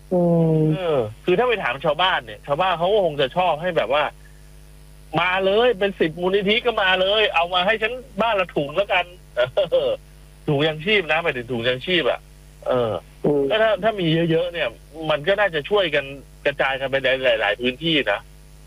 คือถ้าไปถามชาวบ้านเนี่ยชาวบ้านเขาก็คงจะชอบให้แบบว่ามาเลยเป็น10 มูลนิธิก็มาเลยเอามาให้ฉันบ้านละถุงแล้วกันถุงยังชีพนะหมายถึงถุงยังชีพก็ถ้ามีเยอะๆเนี่ยมันก็น่าจะช่วยกันกระจายกันไปในหลายๆพื้นที่นะ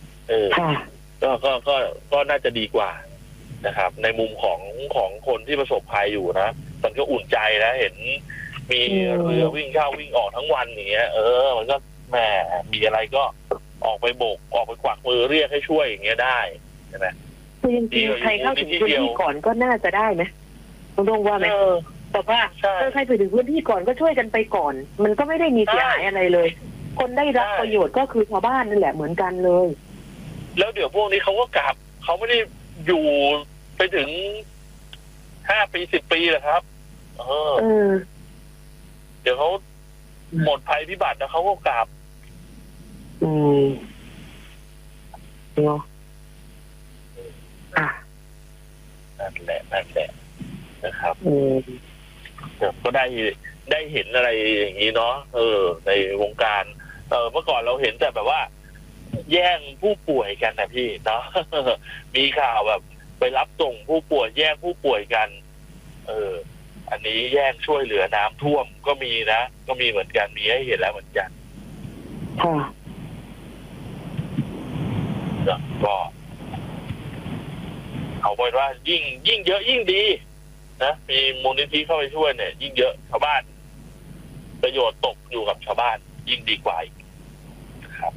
ก็น่าจะดีกว่านะครับในมุมของคนที่ประสบภัยอยู่นะมันก็อุ่นใจนะเห็นมีเรือวิ่งเข้าวิ่งออกทั้งวันอย่างเงี้ยมันก็แหมมีอะไรก็ออกไปโบกออกไปกวักมือเรียกให้ช่วยอย่างเงี้ยได้ใช่ไหมคือจริงๆใครเข้าถึงพื้นที่ก่อนก็น่าจะได้ไหมคุณดงว่าไหมแต่ว่าใครไปถึงพื้นที่ก่อนก็ช่วยกันไปก่อนมันก็ไม่ได้มีเสียหายอะไรเลยคนได้รับประโยชน์ก็คือชาวบ้านนั่นแหละเหมือนกันเลยแล้วเดี๋ยวพวกนี้เขาก็กลับเขาไม่ได้อยู่ไปถึง5 ปี10 ปีหรอกครับเดี๋ยวเขาหมดภัยพิบัติแล้วเขาก็กลับเนาะนั่นแหละนะครับก็ได้เห็นอะไรอย่างนี้เนาะในวงการเมื่อก่อนเราเห็นแต่แบบว่าแย่งผู้ป่วยกันนะพี่เนาะมีข่าวแบบไปรับส่งผู้ป่วยแย่งผู้ป่วยกันอันนี้แย่งช่วยเหลือน้ำท่วมก็มีนะก็มีเหมือนกันมีให้เห็นแล้วเหมือนกันก็เอาไว้ว่ายิ่งเยอะยิ่งดีนะมีมูลนิธิเข้าไปช่วยเนี่ยยิ่งเยอะชาวบ้านประโยชน์ตกอยู่กับชาวบ้านยิ่งดีกว่าอีกครับ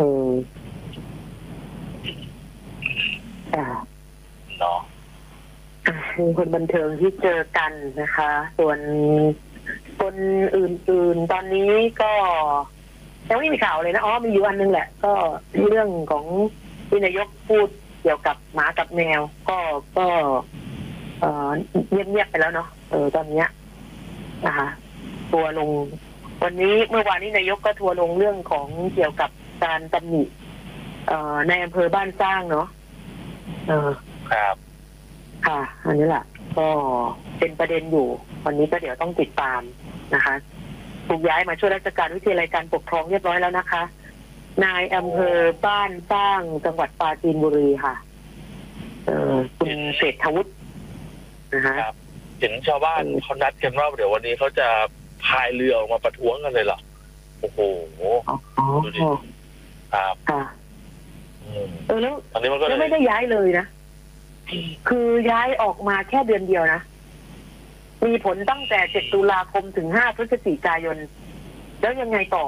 เนาะมีคนบันเทิงที่เจอกันนะคะส่วนคนอื่นๆตอนนี้ก็ยังไม่มีข่าวเลยนะมีอยู่อันนึงแหละก็เรื่องของที่นายกพูดเกี่ยวกับหมากับแมวก็เงียบๆไปแล้วเนาะตอนนี้นะคะทัวร์ลงวันนี้เมื่อวานนี้นายกก็ทัวร์ลงเรื่องของเกี่ยวกับการตำหนิในอำเภอบ้านสร้างเนาะครับค่ะอันนี้แหละก็เป็นประเด็นอยู่วันนี้ก็เดี๋ยวต้องติดตามนะคะถูกย้ายมาช่วยราชการวิทยาลัยการปกครองเรียบร้อยแล้วนะคะนายอำเภอบ้านสร้างจังหวัดปราจีนบุรีค่ะคุณเศรษฐวุฒินะคะเห็นชาวบ้านเขานัดกันว่าเดี๋ยววันนี้เขาจะพายเรือออกมาประท้วงกันเลยเหรอโอ้โหดูดิครับแล้วไม่ได้ย้ายเลยนะคือย้ายออกมาแค่เดือนเดียวนะมีผลตั้งแต่7 ตุลาคมถึง5 พฤศจิกายนแล้วยังไงต่อ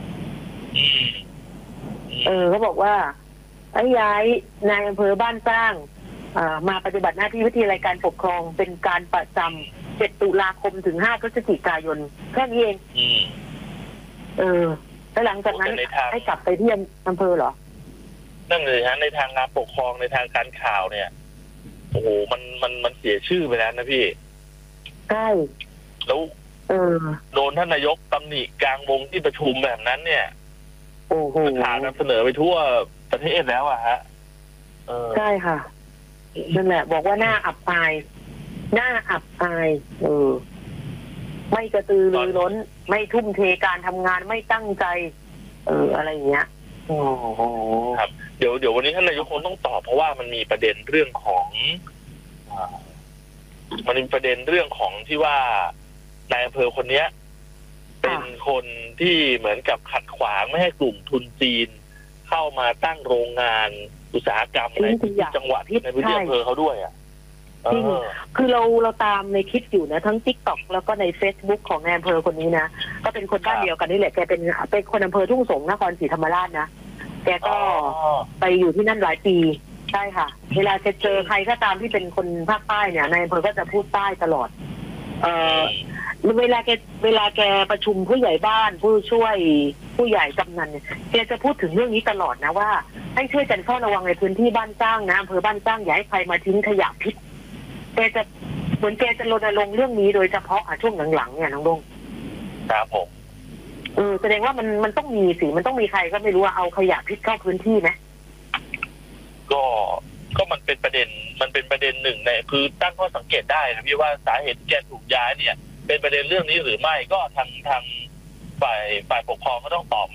เขาบอกว่าย้ายนายอำเภอบ้านสร้างมาปฏิบัติหน้าที่วิทยาลัยการปกครองเป็นการประจำ7 ตุลาคมถึง5 พฤศจิกายนแค่นี้เองแล้วหลังจากนั้นให้กลับไปที่อำเภอเหรอนั่นเลยฮะในทางงานปกครองในทางการข่าวเนี่ยโอ้โหมันเสียชื่อไปแล้วนะพี่ใช่แล้วโดนท่านนายกตำหนิกลางวงที่ประชุมแบบนั้นเนี่ยโอ้โหข่าวนำเสนอไปทั่วประเทศแล้วอะฮะใช่ค่ะนั่นแหละบอกว่าหน้าอับอายไม่กระตือรือร้นไม่ทุ่มเทการทำงานไม่ตั้งใจอะไรอย่างเงี้ยครับเดี๋ยววันนี้ท่านนายกคงต้องตอบเพราะว่ามันมีประเด็นเรื่องของที่ว่านายอำเภอคนนี้เป็นคนที่เหมือนกับขัดขวางไม่ให้กลุ่มทุนจีนเข้ามาตั้งโรงงานอุตสาหกรรมในจังหวัดในพื้นที่อำเภอเขาด้วยจริงคือเราตามในคลิปอยู่นะทั้ง TikTok แล้วก็ใน Facebook ของนายอำเภอคนนี้นะก็เป็นคนบ้านเดียวกันนี่แหละแกเป็นคนอำเภอทุ่งสงนครศรีธรรมราชนะแกก็ไปอยู่ที่นั่นหลายปีใช่ค่ะเวลาจะเจอใครก็ตามที่เป็นคนภาคใต้เนี่ยนายอำเภอก็จะพูดใต้ตลอดเวลาแกประชุมผู้ใหญ่บ้านผู้ช่วยผู้ใหญ่กำนันเนี่ยแกจะพูดถึงเรื่องนี้ตลอดนะว่าให้ช่วยกันเฝ้าระวังในพื้นที่บ้านสร้างนะอำเภอบ้านสร้างอย่าให้ใครมาทิ้งขยะพิษแกจะเหมือนแกจะรณรงค์เรื่องนี้โดยเฉพาะช่วงหลังๆเนี่ยน้องดงครับผมแสดงว่ามันต้องมีสิมันต้องมีใครก็ไม่รู้ว่าเอาขยะพิษเข้าพื้นที่ไหมก็มันเป็นประเด็นหนึ่งในคือตั้งข้อสังเกตได้นะพี่ว่าสาเหตุแกถูกย้ายเนี่ยเป็นประเด็นเรื่องนี้หรือไม่ก็ทางฝ่ายปกครองก็ต้องตอบ